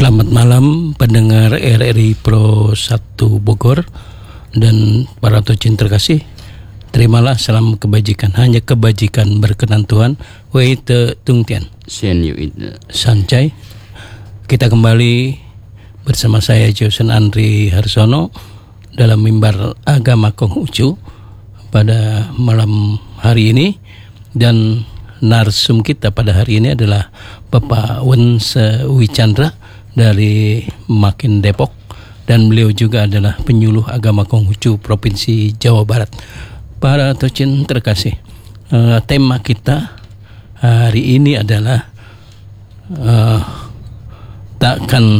Selamat malam pendengar RRI Pro 1 Bogor dan para tocin terkasih. Terimalah salam kebajikan, hanya kebajikan berkenan Tuhan. Wei te tung tian. Sancai. Kita kembali bersama saya Josen Andri Harsono dalam mimbar agama Konghucu pada malam hari ini, dan narsum kita pada hari ini adalah Bapak Wense Wichandra dari Makin Depok, dan beliau juga adalah penyuluh agama Konghucu Provinsi Jawa Barat. Para tocin terkasih, tema kita hari ini adalah tak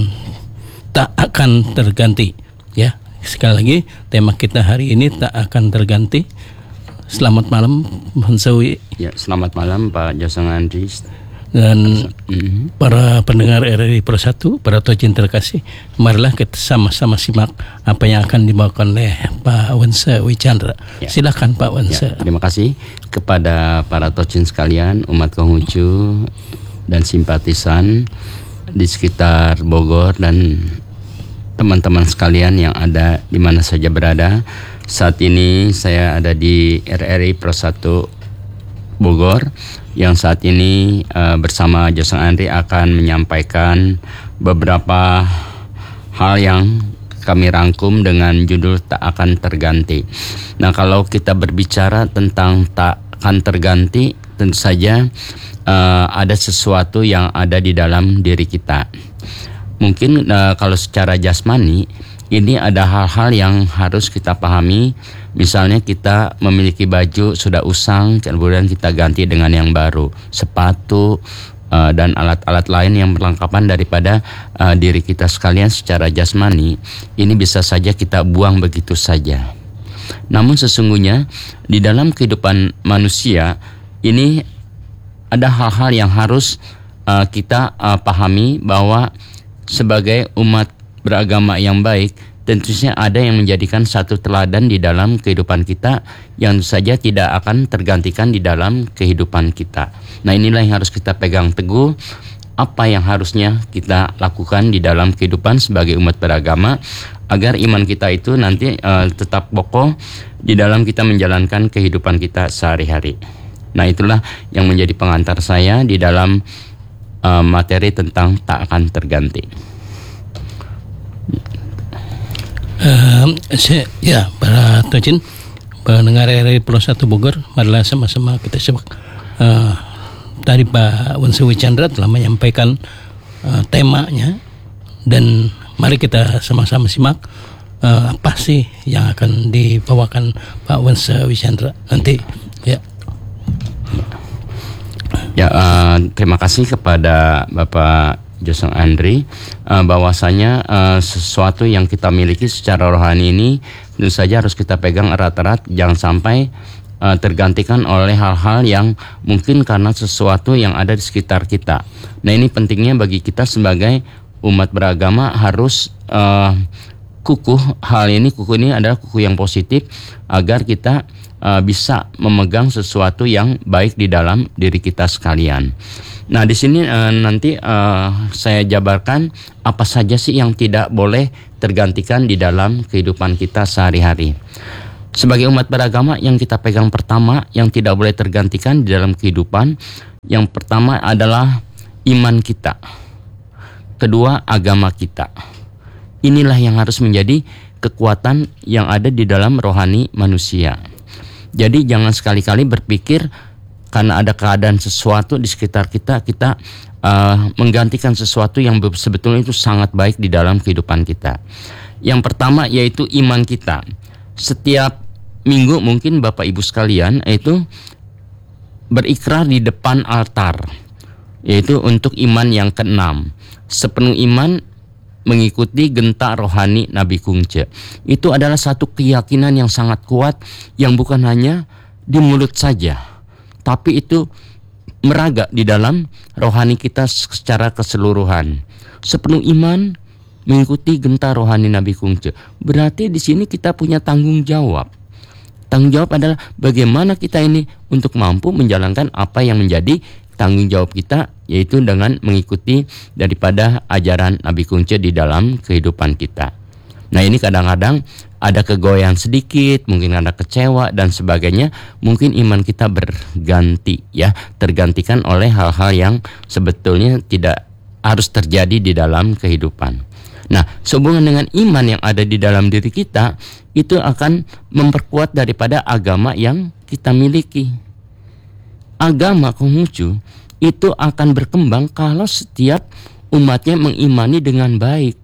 akan terganti. Ya, sekali lagi tema kita hari ini tak akan terganti. Selamat malam Hansawi. Ya, selamat malam Pak Josen Andri dan para pendengar RRI Pro 1, para tocin terkasih. Marilah kita sama-sama simak apa yang akan dibawakan oleh Pak Wense Wichandra. Ya. Silakan Pak Wense. Ya, terima kasih kepada para tocin sekalian, umat Konghucu dan simpatisan di sekitar Bogor dan teman-teman sekalian yang ada di mana saja berada. Saat ini saya ada di RRI Pro 1 Bogor, yang saat ini bersama Josen Andri akan menyampaikan beberapa hal yang kami rangkum dengan judul tak akan terganti. Nah, kalau kita berbicara tentang tak akan terganti, tentu saja ada sesuatu yang ada di dalam diri kita. Mungkin kalau secara jasmani ini ada hal-hal yang harus kita pahami. Misalnya kita memiliki baju sudah usang, kemudian kita ganti dengan yang baru, sepatu dan alat-alat lain yang berlengkapan daripada diri kita sekalian secara jasmani. Ini bisa saja kita buang begitu saja. Namun sesungguhnya di dalam kehidupan manusia ini ada hal-hal yang harus kita pahami, bahwa sebagai umat beragama yang baik, tentunya ada yang menjadikan satu teladan di dalam kehidupan kita yang saja tidak akan tergantikan di dalam kehidupan kita. Nah, inilah yang harus kita pegang teguh, apa yang harusnya kita lakukan di dalam kehidupan sebagai umat beragama, agar iman kita itu nanti tetap kokoh di dalam kita menjalankan kehidupan kita sehari-hari. Nah, itulah yang menjadi pengantar saya di dalam materi tentang tak akan terganti. Ya, para tocin pendengar RRI Pro 1 Bogor, marilah sama-sama kita simak. Tadi Pak Wense Wichandra telah menyampaikan temanya, dan mari kita sama-sama simak apa sih yang akan dibawakan Pak Wense Wichandra nanti. Terima kasih kepada Bapak Josen Andri, bahwasanya sesuatu yang kita miliki secara rohani ini tentu saja harus kita pegang erat-erat, jangan sampai tergantikan oleh hal-hal yang mungkin karena sesuatu yang ada di sekitar kita. Nah, ini pentingnya bagi kita sebagai umat beragama harus kukuh. Kukuh ini adalah kukuh yang positif, agar kita bisa memegang sesuatu yang baik di dalam diri kita sekalian. Nah, di sini nanti saya jabarkan apa saja sih yang tidak boleh tergantikan di dalam kehidupan kita sehari-hari. Sebagai umat beragama, yang kita pegang pertama yang tidak boleh tergantikan di dalam kehidupan, yang pertama adalah iman kita. Kedua, agama kita. Inilah yang harus menjadi kekuatan yang ada di dalam rohani manusia. Jadi jangan sekali-kali berpikir karena ada keadaan sesuatu di sekitar kita, kita menggantikan sesuatu yang sebetulnya itu sangat baik di dalam kehidupan kita. Yang pertama yaitu iman kita. Setiap minggu mungkin Bapak Ibu sekalian itu berikrar di depan altar, yaitu untuk iman yang keenam. Sepenuh iman mengikuti gentak rohani Nabi Kungce. Itu adalah satu keyakinan yang sangat kuat, yang bukan hanya di mulut saja, tapi itu meragak di dalam rohani kita secara keseluruhan. Sepenuh iman mengikuti gentar rohani Nabi Kungce. Berarti di sini kita punya tanggung jawab. Tanggung jawab adalah bagaimana kita ini untuk mampu menjalankan apa yang menjadi tanggung jawab kita, yaitu dengan mengikuti daripada ajaran Nabi Kunce di dalam kehidupan kita. Nah, ini kadang-kadang ada kegoyang sedikit, mungkin ada kecewa dan sebagainya, mungkin iman kita berganti ya, tergantikan oleh hal-hal yang sebetulnya tidak harus terjadi di dalam kehidupan. Nah, sehubungan dengan iman yang ada di dalam diri kita, itu akan memperkuat daripada agama yang kita miliki. Agama Konghucu itu akan berkembang kalau setiap umatnya mengimani dengan baik.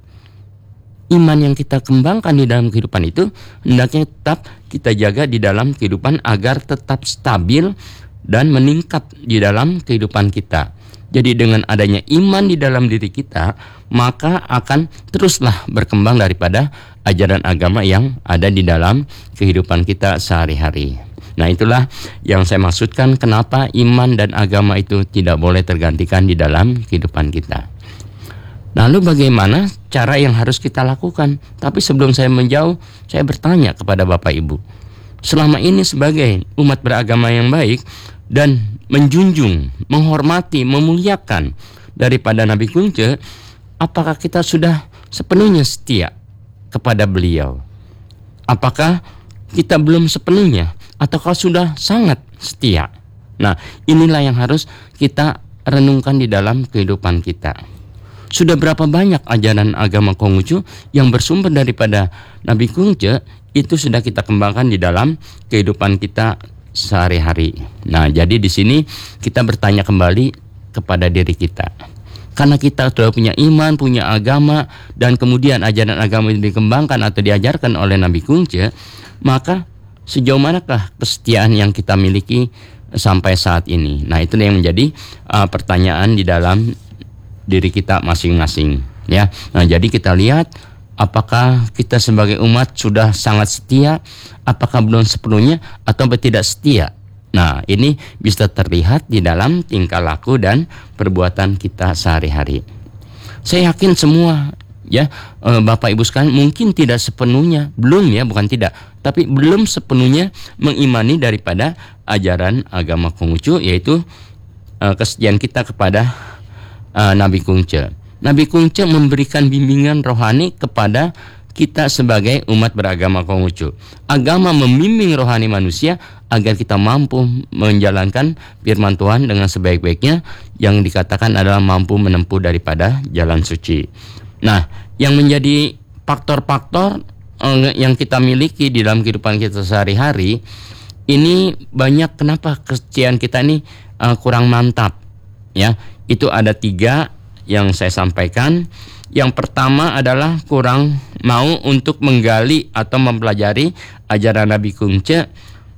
Iman yang kita kembangkan di dalam kehidupan itu hendaknya tetap kita jaga di dalam kehidupan agar tetap stabil dan meningkat di dalam kehidupan kita. Jadi dengan adanya iman di dalam diri kita, maka akan teruslah berkembang daripada ajaran agama yang ada di dalam kehidupan kita sehari-hari. Nah, itulah yang saya maksudkan kenapa iman dan agama itu tidak boleh tergantikan di dalam kehidupan kita. Lalu bagaimana cara yang harus kita lakukan? Tapi sebelum saya menjawab, saya bertanya kepada Bapak Ibu. Selama ini sebagai umat beragama yang baik dan menjunjung, menghormati, memuliakan daripada Nabi Kunce, apakah kita sudah sepenuhnya setia kepada beliau? Apakah kita belum sepenuhnya ataukah sudah sangat setia? Nah, inilah yang harus kita renungkan di dalam kehidupan kita. Sudah berapa banyak ajaran agama Konghucu yang bersumber daripada Nabi Kunce itu sudah kita kembangkan di dalam kehidupan kita sehari-hari. Nah, jadi di sini kita bertanya kembali kepada diri kita. Karena kita sudah punya iman, punya agama, dan kemudian ajaran agama itu dikembangkan atau diajarkan oleh Nabi Kunce, maka sejauh manakah kesetiaan yang kita miliki sampai saat ini? Nah, itu yang menjadi pertanyaan di dalam diri kita masing-masing, ya. Nah, jadi kita lihat apakah kita sebagai umat sudah sangat setia, apakah belum sepenuhnya atau tidak setia. Nah, ini bisa terlihat di dalam tingkah laku dan perbuatan kita sehari-hari. Saya yakin semua ya, Bapak Ibu sekalian mungkin tidak sepenuhnya, belum ya, bukan tidak, tapi belum sepenuhnya mengimani daripada ajaran agama Konghucu, yaitu kesetiaan kita kepada Nabi Kunce. Nabi Kunce memberikan bimbingan rohani kepada kita sebagai umat beragama Konghucu. Agama membimbing rohani manusia agar kita mampu menjalankan firman Tuhan dengan sebaik-baiknya, yang dikatakan adalah mampu menempuh daripada jalan suci. Nah, yang menjadi faktor-faktor yang kita miliki di dalam kehidupan kita sehari-hari ini banyak. Kenapa kesetiaan kita ini kurang mantap? Ya, itu ada 3 yang saya sampaikan. Yang pertama adalah kurang mau untuk menggali atau mempelajari ajaran Nabi Kunce,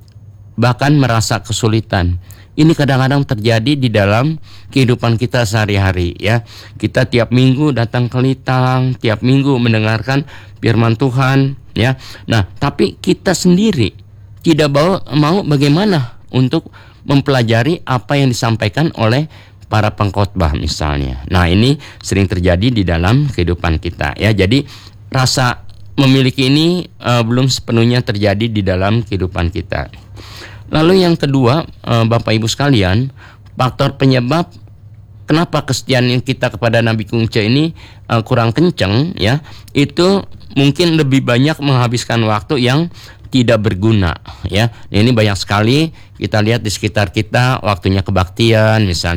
bahkan merasa kesulitan. Ini kadang-kadang terjadi di dalam kehidupan kita sehari-hari ya. Kita tiap minggu datang ke Litang, tiap minggu mendengarkan firman Tuhan ya. Nah, tapi kita sendiri tidak mau bagaimana untuk mempelajari apa yang disampaikan oleh para pengkhotbah misalnya. Nah, ini sering terjadi di dalam kehidupan kita ya. Jadi rasa memiliki ini belum sepenuhnya terjadi di dalam kehidupan kita. Lalu yang kedua, Bapak Ibu sekalian, faktor penyebab kenapa kesetiaan kita kepada Nabi Kunce ini kurang kenceng ya, itu mungkin lebih banyak menghabiskan waktu yang tidak berguna ya. Ini banyak sekali kita lihat di sekitar kita, waktunya kebaktian misalnya